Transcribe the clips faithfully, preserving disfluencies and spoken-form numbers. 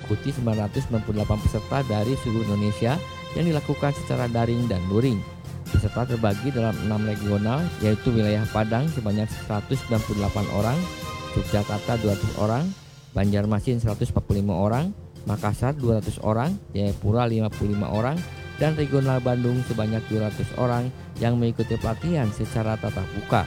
diikuti sembilan ratus sembilan puluh delapan peserta dari seluruh Indonesia yang dilakukan secara daring dan luring. Peserta terbagi dalam enam regional, yaitu wilayah Padang sebanyak seratus sembilan puluh delapan orang, Yogyakarta dua ratus orang, Banjarmasin seratus empat puluh lima orang, Makassar dua ratus orang, Jayapura lima puluh lima orang, dan regional Bandung sebanyak dua ratus orang yang mengikuti pelatihan secara tatap muka.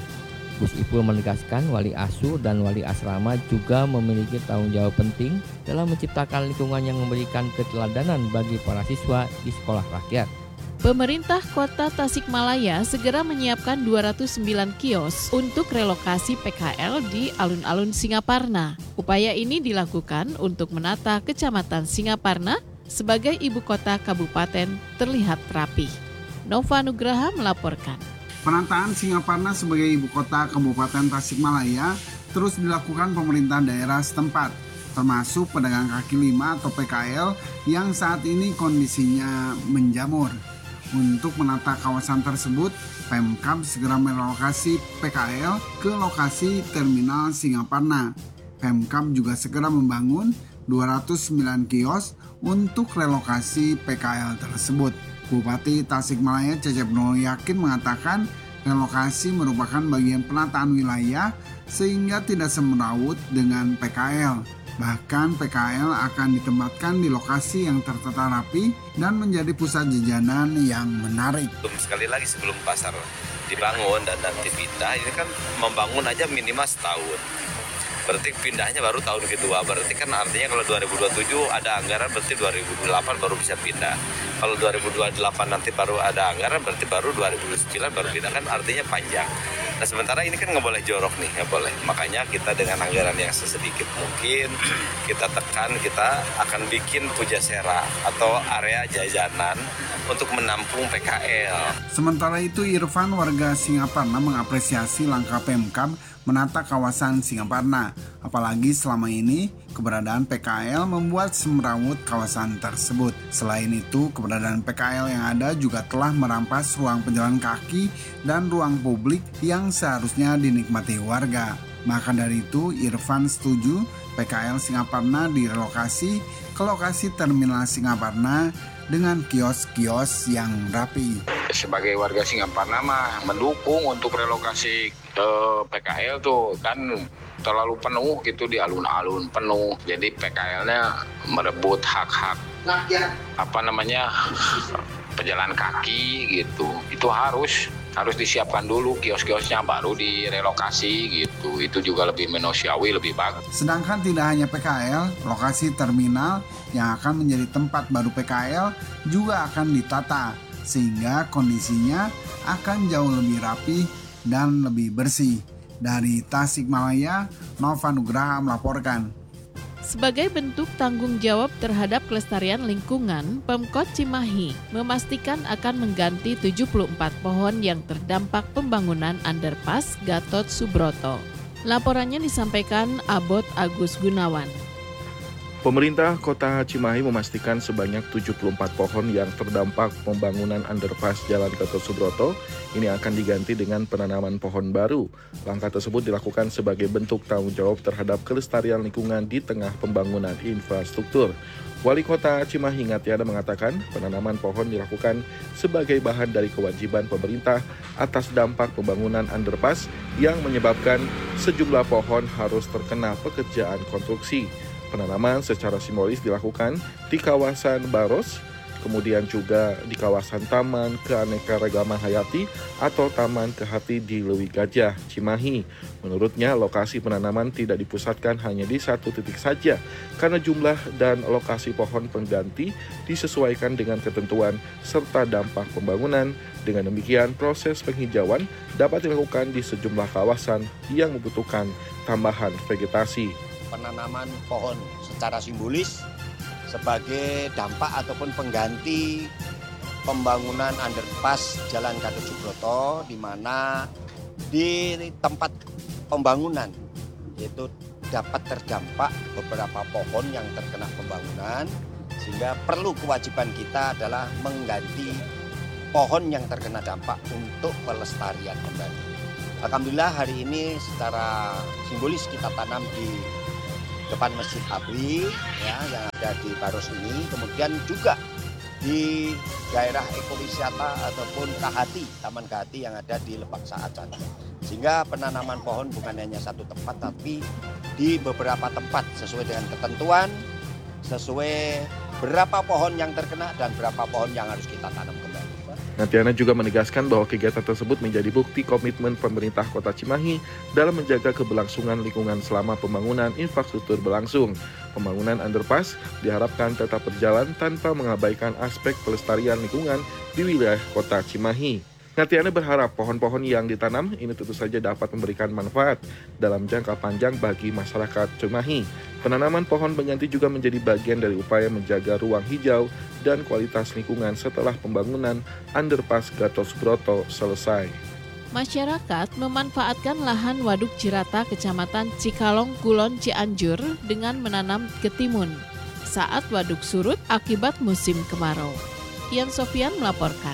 Gus Ipul menegaskan wali asuh dan wali asrama juga memiliki tanggung jawab penting dalam menciptakan lingkungan yang memberikan keteladanan bagi para siswa di sekolah rakyat. Pemerintah Kota Tasikmalaya segera menyiapkan dua ratus sembilan kios untuk relokasi P K L di alun-alun Singaparna. Upaya ini dilakukan untuk menata Kecamatan Singaparna sebagai ibu kota kabupaten terlihat rapi. Nova Nugraha melaporkan. Penataan Singaparna sebagai ibu kota Kabupaten Tasikmalaya terus dilakukan pemerintah daerah setempat, termasuk pedagang kaki lima atau P K L yang saat ini kondisinya menjamur. Untuk menata kawasan tersebut, Pemkab segera merelokasi P K L ke lokasi terminal Singaparna. Pemkab juga segera membangun dua ratus sembilan kios untuk relokasi P K L tersebut. Bupati Tasikmalaya Cecep Nur Yakin mengatakan relokasi merupakan bagian penataan wilayah sehingga tidak semrawut dengan P K L. Bahkan P K L akan ditempatkan di lokasi yang tertata rapi dan menjadi pusat jajanan yang menarik. Sekali lagi sebelum pasar dibangun dan nanti pindah, ini kan membangun aja minimal setahun. Berarti pindahnya baru tahun kedua, berarti kan artinya kalau dua ribu dua puluh tujuh ada anggaran, berarti dua ribu dua puluh delapan baru bisa pindah. Kalau dua ribu dua puluh delapan nanti baru ada anggaran, berarti baru dua ribu dua puluh sembilan baru pindah, kan artinya panjang. Nah sementara ini kan nggak boleh jorok nih, nggak boleh. Makanya kita dengan anggaran yang sesedikit mungkin, kita tekan, kita akan bikin pujasera atau area jajanan untuk menampung P K L. Sementara itu Irfan warga Singaparna mengapresiasi langkah Pemkab menata kawasan Singaparna. Apalagi selama ini keberadaan P K L membuat semrawut kawasan tersebut. Selain itu, keberadaan P K L yang ada juga telah merampas ruang pejalan kaki dan ruang publik yang seharusnya dinikmati warga. Maka dari itu, Irfan setuju P K L Singaparna direlokasi ke lokasi terminal Singaparna dengan kios-kios yang rapi. Sebagai warga Singaparna mah mendukung untuk relokasi ke P K L tuh kan terlalu penuh gitu di alun-alun penuh. Jadi P K L-nya merebut hak-hak apa namanya pejalan kaki gitu. Itu harus harus disiapkan dulu kios-kiosnya baru direlokasi gitu. Itu juga lebih manusiawi, lebih bagus. Sedangkan tidak hanya P K L, lokasi terminal yang akan menjadi tempat baru P K L juga akan ditata sehingga kondisinya akan jauh lebih rapi dan lebih bersih. Dari Tasikmalaya, Nova Nugraha melaporkan. Sebagai bentuk tanggung jawab terhadap kelestarian lingkungan, Pemkot Cimahi memastikan akan mengganti tujuh puluh empat pohon yang terdampak pembangunan underpass Gatot Subroto. Laporannya disampaikan Abot Agus Gunawan. Pemerintah Kota Cimahi memastikan sebanyak tujuh puluh empat pohon yang terdampak pembangunan underpass Jalan Gatot Subroto ini akan diganti dengan penanaman pohon baru. Langkah tersebut dilakukan sebagai bentuk tanggung jawab terhadap kelestarian lingkungan di tengah pembangunan infrastruktur. Wali Kota Cimahi Ngatiada mengatakan penanaman pohon dilakukan sebagai bahan dari kewajiban pemerintah atas dampak pembangunan underpass yang menyebabkan sejumlah pohon harus terkena pekerjaan konstruksi. Penanaman secara simbolis dilakukan di kawasan Baros, kemudian juga di kawasan Taman Keanekaragaman Hayati atau Taman Kehati di Leuwi Gajah, Cimahi. Menurutnya, lokasi penanaman tidak dipusatkan hanya di satu titik saja, karena jumlah dan lokasi pohon pengganti disesuaikan dengan ketentuan serta dampak pembangunan. Dengan demikian, proses penghijauan dapat dilakukan di sejumlah kawasan yang membutuhkan tambahan vegetasi. Penanaman pohon secara simbolis sebagai dampak ataupun pengganti pembangunan underpass Jalan Gatot Subroto, di mana di tempat pembangunan yaitu dapat terdampak beberapa pohon yang terkena pembangunan, sehingga perlu kewajiban kita adalah mengganti pohon yang terkena dampak untuk pelestarian kembali. Alhamdulillah hari ini secara simbolis kita tanam di depan Masjid Abri ya, yang ada di Baros ini, kemudian juga di daerah ekowisata ataupun Kahati, Taman Kahati yang ada di Lebak Saat sana. Sehingga penanaman pohon bukan hanya satu tempat, tapi di beberapa tempat sesuai dengan ketentuan, sesuai berapa pohon yang terkena dan berapa pohon yang harus kita tanam kembali. Nantiana juga menegaskan bahwa kegiatan tersebut menjadi bukti komitmen pemerintah Kota Cimahi dalam menjaga keberlangsungan lingkungan selama pembangunan infrastruktur berlangsung. Pembangunan underpass diharapkan tetap berjalan tanpa mengabaikan aspek pelestarian lingkungan di wilayah Kota Cimahi. Nantiana berharap pohon-pohon yang ditanam ini tentu saja dapat memberikan manfaat dalam jangka panjang bagi masyarakat Cimahi. Penanaman pohon pengganti juga menjadi bagian dari upaya menjaga ruang hijau dan kualitas lingkungan setelah pembangunan underpass Gatot Subroto selesai. Masyarakat memanfaatkan lahan Waduk Cirata, Kecamatan Cikalong, Kulon, Cianjur dengan menanam ketimun saat waduk surut akibat musim kemarau. Ian Sofian melaporkan.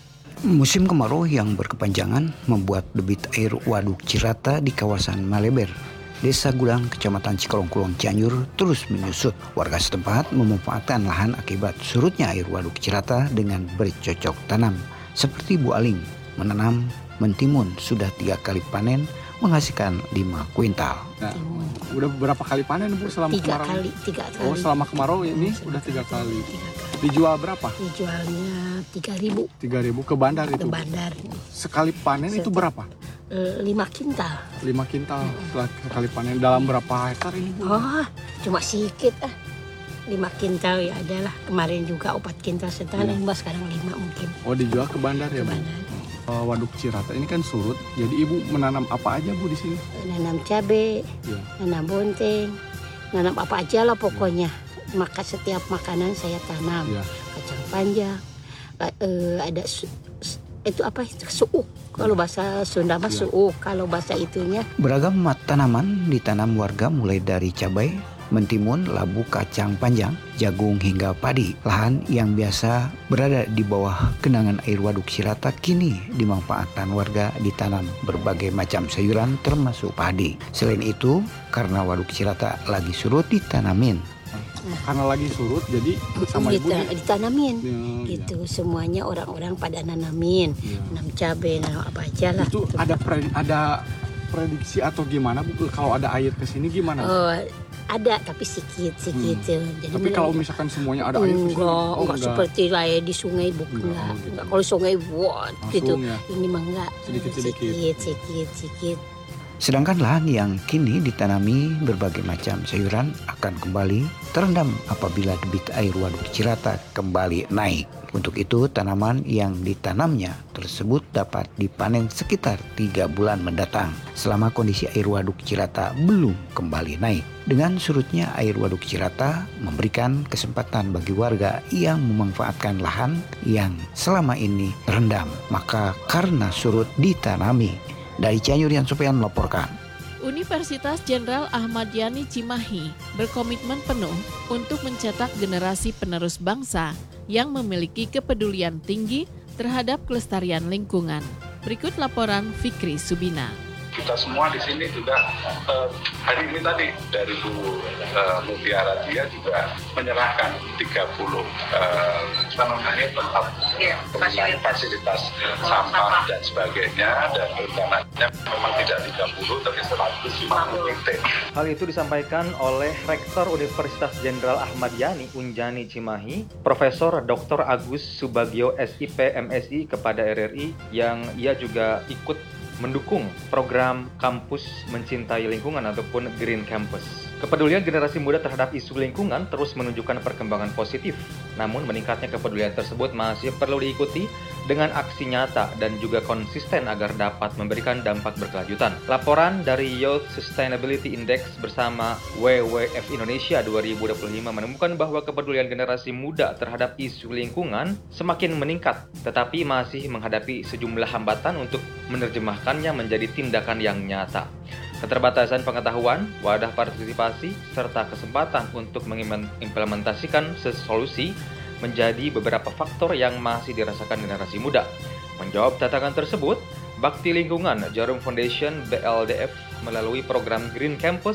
Musim kemarau yang berkepanjangan membuat debit air Waduk Cirata di kawasan Maleber, Desa Gulang, Kecamatan Cikalong, Kulon, Cianjur terus menyusut. Warga setempat memanfaatkan lahan akibat surutnya air Waduk Cirata dengan bercocok tanam. Seperti Bu Aling, menanam mentimun sudah tiga kali panen menghasilkan lima kuintal. Nah, udah beberapa kali panen Bu selama tiga kemarau? Kali, tiga kali. Oh, selama kemarau ini Sudah udah tiga kali. Tiga kali. Dijual berapa? Dijualnya tiga ribu. Tiga ribu ke bandar Ke itu? bandar. Sekali panen itu Setiap- berapa? E, lima kintal. Lima kintal setelah sekali panen. Dalam berapa hektar ini Bu? Oh, cuma sedikit ah. Lima kintal ya adalah. Kemarin juga empat kintal setengah, Iya. yeah. Sekarang lima mungkin. Oh, dijual ke bandar ya Ke Bu? bandar. Uh, Waduk Cirata ini kan surut. Jadi Ibu menanam apa aja Bu di sini? Nanam cabai, Iya. nanam bonteng, nanam apa aja lah pokoknya. Maka setiap makanan saya tanam. Iya. Kacang panjang, eh, eh, ada su- su- itu apa itu suuk. Kalau bahasa Sunda mah Iya. suuk, kalau bahasa itunya Beragam mat tanaman ditanam warga mulai dari cabai, mentimun, labu, kacang panjang, jagung hingga padi. Lahan yang biasa berada di bawah genangan air Waduk Cirata kini dimanfaatkan warga ditanam berbagai macam sayuran termasuk padi. Selain itu, karena Waduk Cirata lagi surut ditanamin. Karena lagi surut, jadi sama Ibu Dita- di- ditanamin. Ya, Gitu semuanya orang-orang pada nanamin, ya. nanam cabai, nanam apa aja lah. Itu ada pre- ada prediksi atau gimana Bu kalau ada air ke sini gimana? Oh, ada tapi sedikit sedikit. Jadi Tapi mulai- kalau misalkan semuanya ada air ke sini, enggak, oh, enggak seperti air di sungai bukan Enggak, enggak. oh, gitu. Enggak. Kalau sungai buat gitu. Langsung ya. Ini mah enggak. Sedikit-sedikit. sedikit sedikit sedikit. Sedangkan lahan yang kini ditanami berbagai macam sayuran akan kembali terendam apabila debit air Waduk Cirata kembali naik. Untuk itu, tanaman yang ditanamnya tersebut dapat dipanen sekitar tiga bulan mendatang selama kondisi air Waduk Cirata belum kembali naik. Dengan surutnya air Waduk Cirata memberikan kesempatan bagi warga yang memanfaatkan lahan yang selama ini terendam. Maka karena surut ditanami. Dari Cianjur, Ian Sofian melaporkan. Universitas Jenderal Ahmad Yani Cimahi berkomitmen penuh untuk mencetak generasi penerus bangsa yang memiliki kepedulian tinggi terhadap kelestarian lingkungan. Berikut laporan Fikri Subina. Kita semua di sini juga eh, hari ini tadi dari Bu eh, Mutiara dia juga menyerahkan tiga puluh eh, apa namanya tempat ya, mengenai fasilitas sampah dan sebagainya, dan rencananya memang tidak tiga puluh tapi seratus lima puluh titik. Hal itu disampaikan oleh Rektor Universitas Jenderal Ahmad Yani Unjani Cimahi, Profesor Doktor Agus Subagio S I P M Si kepada R R I, yang ia juga ikut mendukung program Kampus Mencintai Lingkungan ataupun Green Campus. Kepedulian generasi muda terhadap isu lingkungan terus menunjukkan perkembangan positif. Namun meningkatnya kepedulian tersebut masih perlu diikuti dengan aksi nyata dan juga konsisten agar dapat memberikan dampak berkelanjutan. Laporan dari Youth Sustainability Index bersama W W F Indonesia dua ribu dua puluh lima menemukan bahwa kepedulian generasi muda terhadap isu lingkungan semakin meningkat, tetapi masih menghadapi sejumlah hambatan untuk menerjemahkannya menjadi tindakan yang nyata. Keterbatasan pengetahuan, wadah partisipasi, serta kesempatan untuk mengimplementasikan solusi menjadi beberapa faktor yang masih dirasakan generasi muda. Menjawab tantangan tersebut, Bakti Lingkungan Jarum Foundation B L D F melalui program Green Campus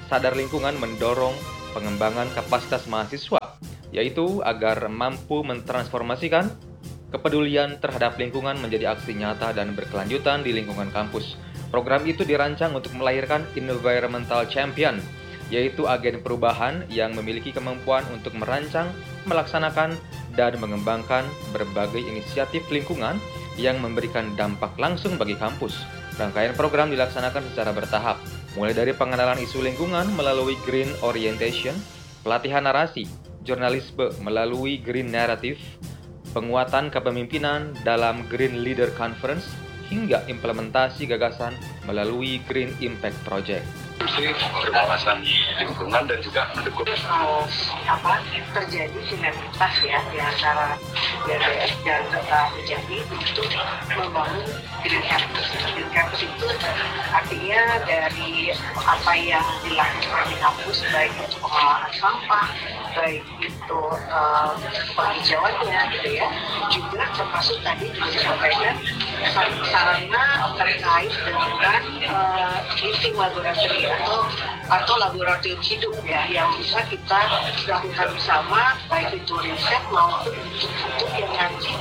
sadar lingkungan mendorong pengembangan kapasitas mahasiswa, yaitu agar mampu mentransformasikan kepedulian terhadap lingkungan menjadi aksi nyata dan berkelanjutan di lingkungan kampus. Program itu dirancang untuk melahirkan environmental champion, yaitu agen perubahan yang memiliki kemampuan untuk merancang, melaksanakan, dan mengembangkan berbagai inisiatif lingkungan yang memberikan dampak langsung bagi kampus. Rangkaian program dilaksanakan secara bertahap, mulai dari pengenalan isu lingkungan melalui Green Orientation, pelatihan narasi, jurnalisme melalui Green Narrative, penguatan kepemimpinan dalam Green Leader Conference, hingga implementasi gagasan melalui Green Impact Project. Berwawasan lingkungan dan juga mendukung apa terjadi sinergitas ya di antara B R D S dan Kota Jambi untuk membangun Green Campus. Green Campus itu artinya dari apa yang dilakukan di kampus, baik itu pengelolaan sampah, baik itu uh, penghijauannya gitu ya, juga termasuk tadi juga disampaikan sarana terkait dengan uh, living laboratory atau atau laboratorium hidup ya yang bisa kita lakukan bersama, baik itu riset maupun bentuk-bentuk yang nanti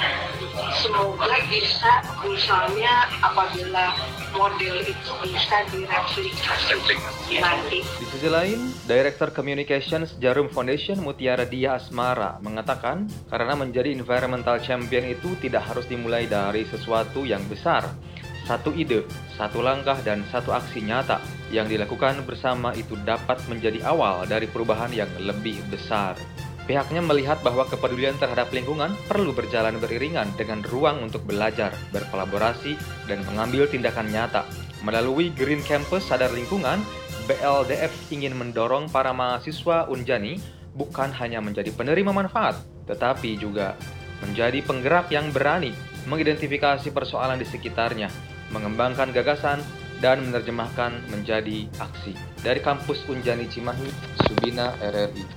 semoga bisa misalnya apabila model itu bisa direplikasi nanti. Di sisi lain, Director Communications Jarum Foundation Mutiara Dia Asmara mengatakan karena menjadi environmental champion itu tidak harus dimulai dari sesuatu yang besar. Satu ide, satu langkah, dan satu aksi nyata yang dilakukan bersama itu dapat menjadi awal dari perubahan yang lebih besar. Pihaknya melihat bahwa kepedulian terhadap lingkungan perlu berjalan beriringan dengan ruang untuk belajar, berkolaborasi, dan mengambil tindakan nyata. Melalui Green Campus Sadar Lingkungan, B L D F ingin mendorong para mahasiswa Unjani bukan hanya menjadi penerima manfaat, tetapi juga menjadi penggerak yang berani mengidentifikasi persoalan di sekitarnya, mengembangkan gagasan, dan menerjemahkan menjadi aksi. Dari kampus Unjani Cimahi, Subina R R I.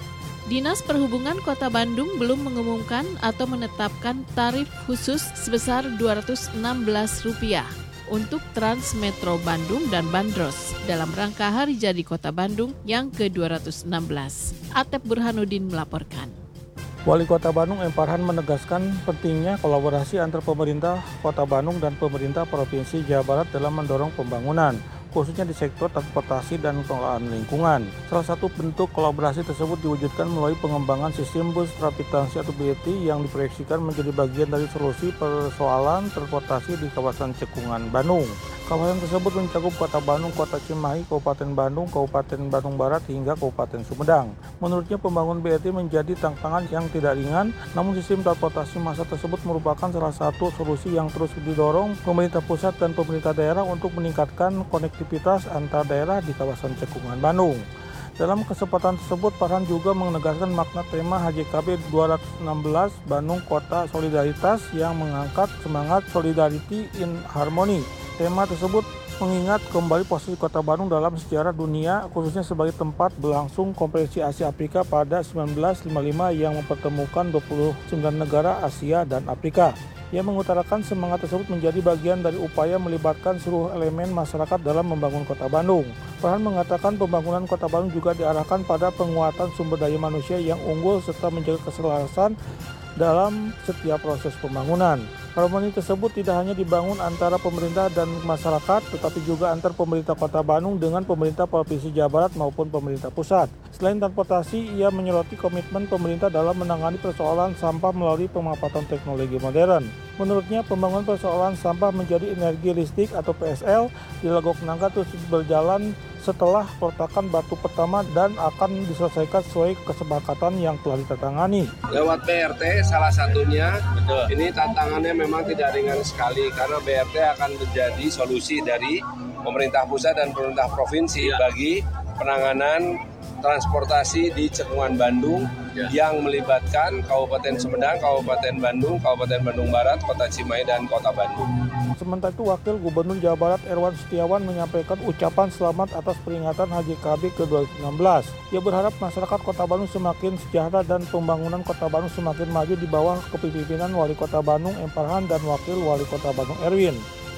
Dinas Perhubungan Kota Bandung belum mengumumkan atau menetapkan tarif khusus sebesar dua ratus enam belas rupiah untuk Trans Metro Bandung dan Bandros dalam rangka Hari Jadi Kota Bandung yang ke dua ratus enam belas. Atep Burhanuddin melaporkan. Wali Kota Bandung M. Farhan menegaskan pentingnya kolaborasi antar pemerintah Kota Bandung dan pemerintah Provinsi Jawa Barat dalam mendorong pembangunan, khususnya di sektor transportasi dan pengelolaan lingkungan. Salah satu bentuk kolaborasi tersebut diwujudkan melalui pengembangan sistem bus rapid transit atau B R T yang diproyeksikan menjadi bagian dari solusi persoalan transportasi di kawasan Cekungan, Bandung. Kawasan tersebut mencakup Kota Bandung, Kota Cimahi, Kabupaten Bandung, Kabupaten Bandung Barat, hingga Kabupaten Sumedang. Menurutnya pembangunan B R T menjadi tantangan yang tidak ringan, namun sistem transportasi massal tersebut merupakan salah satu solusi yang terus didorong pemerintah pusat dan pemerintah daerah untuk meningkatkan konektivitas antar daerah di kawasan Cekungan, Bandung. Dalam kesempatan tersebut, Farhan juga menegaskan makna tema H J K B dua ratus enam belas Bandung Kota Solidaritas yang mengangkat semangat Solidarity in Harmony. Tema tersebut mengingat kembali posisi Kota Bandung dalam sejarah dunia, khususnya sebagai tempat berlangsung Konferensi Asia Afrika pada seribu sembilan ratus lima puluh lima yang mempertemukan dua puluh sembilan negara Asia dan Afrika. Ia mengutarakan semangat tersebut menjadi bagian dari upaya melibatkan seluruh elemen masyarakat dalam membangun Kota Bandung. Farhan mengatakan pembangunan Kota Bandung juga diarahkan pada penguatan sumber daya manusia yang unggul serta menjaga keselarasan dalam setiap proses pembangunan. Harmoni tersebut tidak hanya dibangun antara pemerintah dan masyarakat, tetapi juga antar pemerintah Kota Bandung dengan pemerintah Provinsi Jawa Barat maupun pemerintah pusat. Selain transportasi, ia menyoroti komitmen pemerintah dalam menangani persoalan sampah melalui pemanfaatan teknologi modern. Menurutnya, pembangunan persoalan sampah menjadi energi listrik atau P S L di Legok Nangka terus berjalan setelah peletakan batu pertama dan akan diselesaikan sesuai kesepakatan yang telah ditandatangani. Lewat B R T salah satunya, betul. Ini tantangannya memang tidak ringan sekali karena B R T akan menjadi solusi dari pemerintah pusat dan pemerintah provinsi ya. Bagi penanganan transportasi di Cekungan Bandung ya. Yang melibatkan Kabupaten Sumedang, Kabupaten Bandung, Kabupaten Bandung Barat, Kota Cimahi, dan Kota Bandung. Sementara itu, Wakil Gubernur Jawa Barat Erwan Setiawan menyampaikan ucapan selamat atas peringatan H J K B ke dua ratus enam belas. Ia berharap masyarakat Kota Bandung semakin sejahtera dan pembangunan Kota Bandung semakin maju di bawah kepemimpinan Wali Kota Bandung M. Farhan dan Wakil Wali Kota Bandung Erwin.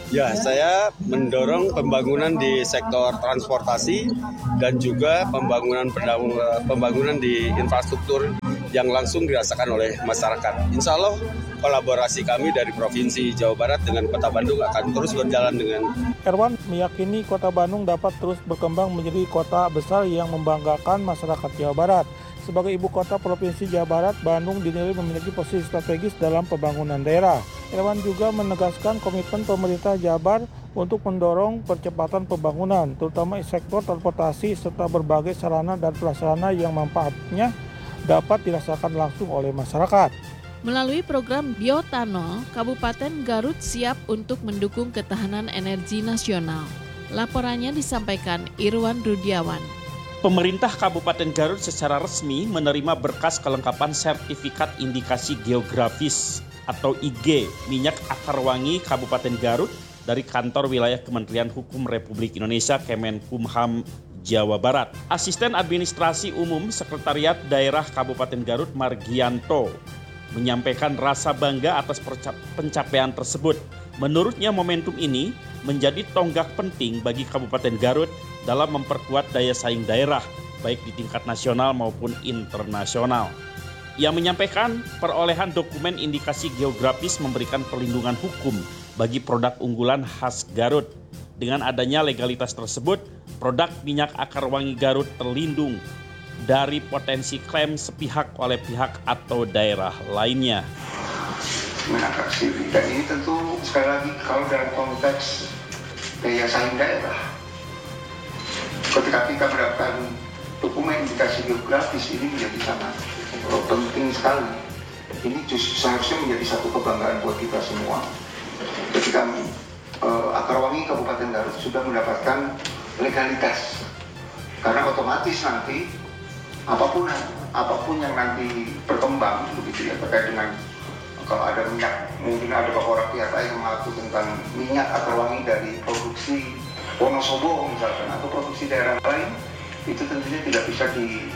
Ya, saya mendorong pembangunan di sektor transportasi dan juga pembangunan pembangunan di infrastruktur yang langsung dirasakan oleh masyarakat. Insya Allah kolaborasi kami dari Provinsi Jawa Barat dengan Kota Bandung akan terus berjalan dengan. Erwan meyakini Kota Bandung dapat terus berkembang menjadi kota besar yang membanggakan masyarakat Jawa Barat. Sebagai ibu kota Provinsi Jawa Barat, Bandung dinilai memiliki posisi strategis dalam pembangunan daerah. Erwan juga menegaskan komitmen pemerintah Jabar untuk mendorong percepatan pembangunan, terutama di sektor transportasi serta berbagai sarana dan prasarana yang manfaatnya dapat dirasakan langsung oleh masyarakat. Melalui program Biotanol, Kabupaten Garut siap untuk mendukung ketahanan energi nasional. Laporannya disampaikan Irwan Rudiawan. Pemerintah Kabupaten Garut secara resmi menerima berkas kelengkapan sertifikat indikasi geografis atau I G minyak akar wangi Kabupaten Garut dari kantor wilayah Kementerian Hukum Republik Indonesia Kemenkumham Jawa Barat. Asisten Administrasi Umum Sekretariat Daerah Kabupaten Garut Margianto menyampaikan rasa bangga atas pencapaian tersebut. Menurutnya momentum ini menjadi tonggak penting bagi Kabupaten Garut dalam memperkuat daya saing daerah, baik di tingkat nasional maupun internasional. Ia menyampaikan perolehan dokumen indikasi geografis memberikan perlindungan hukum bagi produk unggulan khas Garut. Dengan adanya legalitas tersebut, produk minyak akar wangi Garut terlindung dari potensi klaim sepihak oleh pihak atau daerah lainnya. Mengatasi dan ini tentu sekali lagi kalau dalam konteks daya saing daerah, ketika kita mendapatkan dokumen indikasi geografis ini menjadi sangat penting sekali. Ini justru seharusnya menjadi satu kebanggaan buat kita semua. Ketika uh, Akar Wangi Kabupaten Garut sudah mendapatkan legalitas, karena otomatis nanti apapun apapun yang nanti berkembang begitu ya terkait dengan kalau ada minyak, mungkin ada beberapa pihak lain yang mengaku tentang minyak akar wangi dari produksi Wonosobo misalkan atau produksi daerah lain, itu tentunya tidak bisa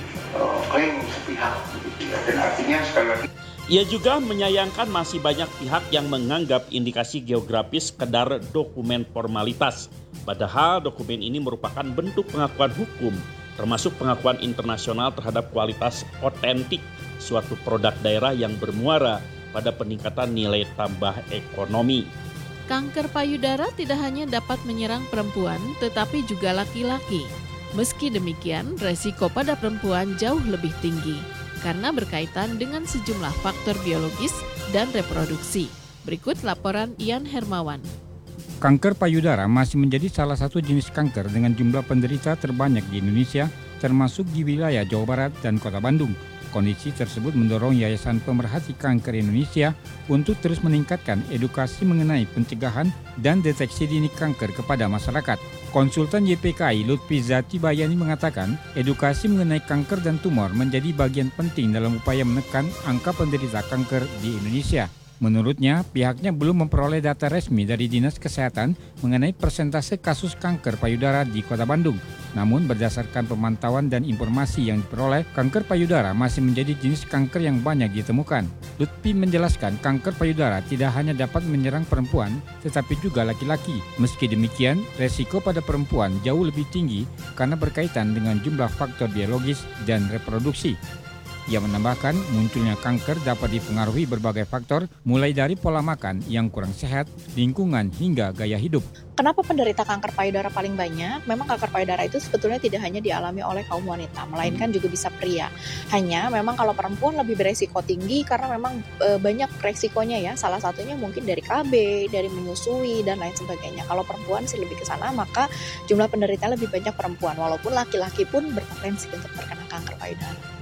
diklaim uh, sepihak begitu ya. Dan artinya sekali lagi ia juga menyayangkan masih banyak pihak yang menganggap indikasi geografis sekedar dokumen formalitas. Padahal dokumen ini merupakan bentuk pengakuan hukum, termasuk pengakuan internasional terhadap kualitas otentik suatu produk daerah yang bermuara pada peningkatan nilai tambah ekonomi. Kanker payudara tidak hanya dapat menyerang perempuan, tetapi juga laki-laki. Meski demikian, resiko pada perempuan jauh lebih tinggi karena berkaitan dengan sejumlah faktor biologis dan reproduksi. Berikut laporan Ian Hermawan. Kanker payudara masih menjadi salah satu jenis kanker dengan jumlah penderita terbanyak di Indonesia, termasuk di wilayah Jawa Barat dan Kota Bandung. Kondisi tersebut mendorong Yayasan Pemerhati Kanker Indonesia untuk terus meningkatkan edukasi mengenai pencegahan dan deteksi dini kanker kepada masyarakat. Konsultan Y P K I Lutfi Zati Bayani mengatakan, edukasi mengenai kanker dan tumor menjadi bagian penting dalam upaya menekan angka penderita kanker di Indonesia. Menurutnya, pihaknya belum memperoleh data resmi dari Dinas Kesehatan mengenai persentase kasus kanker payudara di Kota Bandung. Namun, berdasarkan pemantauan dan informasi yang diperoleh, kanker payudara masih menjadi jenis kanker yang banyak ditemukan. Lutfi menjelaskan kanker payudara tidak hanya dapat menyerang perempuan, tetapi juga laki-laki. Meski demikian, resiko pada perempuan jauh lebih tinggi karena berkaitan dengan jumlah faktor biologis dan reproduksi. Ia menambahkan munculnya kanker dapat dipengaruhi berbagai faktor, mulai dari pola makan yang kurang sehat, lingkungan hingga gaya hidup. Kenapa penderita kanker payudara paling banyak? Memang kanker payudara itu sebetulnya tidak hanya dialami oleh kaum wanita, melainkan juga bisa pria. Hanya memang kalau perempuan lebih beresiko tinggi karena memang e, banyak resikonya ya. Salah satunya mungkin dari K B, dari menyusui dan lain sebagainya. Kalau perempuan sih lebih ke sana, maka jumlah penderita lebih banyak perempuan. Walaupun laki-laki pun berpotensi untuk terkena kanker payudara.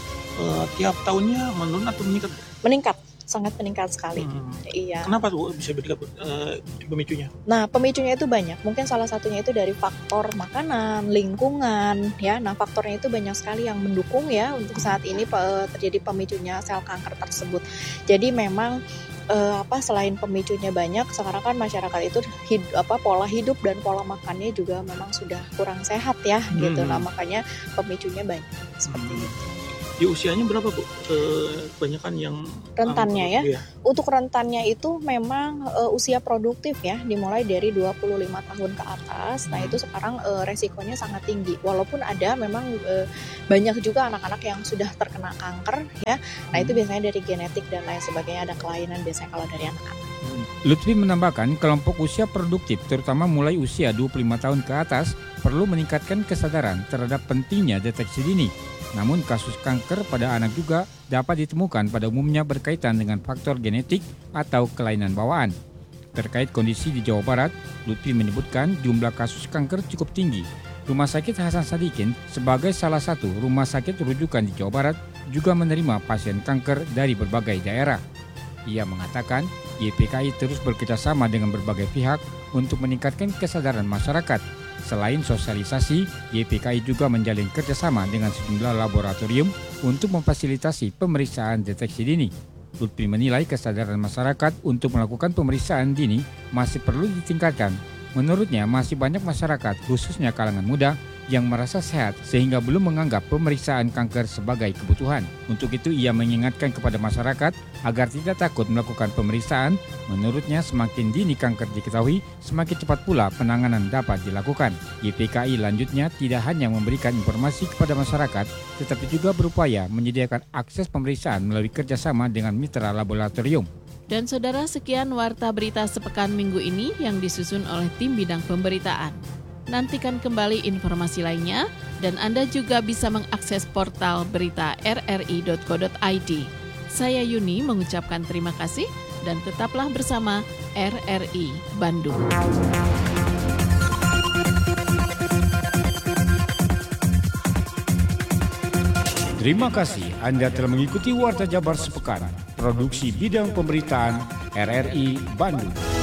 Uh, tiap tahunnya menurun atau meningkat? Meningkat, sangat meningkat sekali. Hmm. Iya. Kenapa tuh bisa meningkat uh, pemicunya? Nah, pemicunya itu banyak. Mungkin salah satunya itu dari faktor makanan, lingkungan, ya. Nah, faktornya itu banyak sekali yang mendukung ya untuk saat ini uh, terjadi pemicunya sel kanker tersebut. Jadi memang uh, apa selain pemicunya banyak, sekarang kan masyarakat itu hidup, apa pola hidup dan pola makannya juga memang sudah kurang sehat ya, hmm. gitu. Nah, makanya pemicunya banyak seperti hmm. itu. Di usianya berapa Bu? Eh, kebanyakan yang rentannya ya. Iya. Untuk rentannya itu memang uh, usia produktif ya, dimulai dari dua puluh lima tahun ke atas. Nah, itu sekarang uh, resikonya sangat tinggi. Walaupun ada memang uh, banyak juga anak-anak yang sudah terkena kanker ya. Nah, itu biasanya dari genetik dan lain sebagainya, ada kelainan biasanya kalau dari anak-anak. Lutfi menambahkan kelompok usia produktif terutama mulai usia dua puluh lima tahun ke atas perlu meningkatkan kesadaran terhadap pentingnya deteksi dini. Namun kasus kanker pada anak juga dapat ditemukan pada umumnya berkaitan dengan faktor genetik atau kelainan bawaan. Terkait kondisi di Jawa Barat, Lutfi menyebutkan jumlah kasus kanker cukup tinggi. Rumah sakit Hasan Sadikin sebagai salah satu rumah sakit rujukan di Jawa Barat juga menerima pasien kanker dari berbagai daerah. Ia mengatakan Y P K I terus bekerjasama dengan berbagai pihak untuk meningkatkan kesadaran masyarakat. Selain sosialisasi, Y P K I juga menjalin kerjasama dengan sejumlah laboratorium untuk memfasilitasi pemeriksaan deteksi dini. Lutfi menilai kesadaran masyarakat untuk melakukan pemeriksaan dini masih perlu ditingkatkan. Menurutnya masih banyak masyarakat, khususnya kalangan muda, yang merasa sehat sehingga belum menganggap pemeriksaan kanker sebagai kebutuhan. Untuk itu ia mengingatkan kepada masyarakat agar tidak takut melakukan pemeriksaan. Menurutnya semakin dini kanker diketahui, semakin cepat pula penanganan dapat dilakukan. Y P K I lanjutnya tidak hanya memberikan informasi kepada masyarakat, tetapi juga berupaya menyediakan akses pemeriksaan melalui kerjasama dengan mitra laboratorium. Dan saudara, sekian Warta Berita Sepekan Minggu ini yang disusun oleh tim bidang pemberitaan. Nantikan kembali informasi lainnya dan Anda juga bisa mengakses portal berita r r i dot co dot i d. Saya Yuni mengucapkan terima kasih dan tetaplah bersama R R I Bandung. Terima kasih Anda telah mengikuti Warta Jabar Sepekan, produksi bidang pemberitaan R R I Bandung.